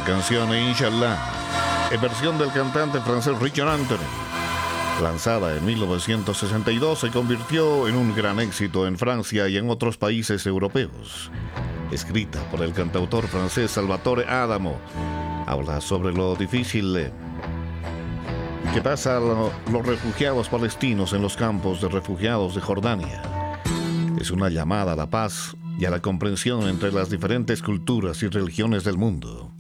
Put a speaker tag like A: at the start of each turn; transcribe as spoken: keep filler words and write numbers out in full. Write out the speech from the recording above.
A: canción Inshallah, en versión del cantante francés Richard Anthony. Lanzada en mil novecientos sesenta y dos, se convirtió en un gran éxito en Francia y en otros países europeos. Escrita por el cantautor francés Salvatore Adamo, habla sobre lo difícil que pasan los refugiados palestinos en los campos de refugiados de Jordania. Es una llamada a la paz y a la comprensión entre las diferentes culturas y religiones del mundo.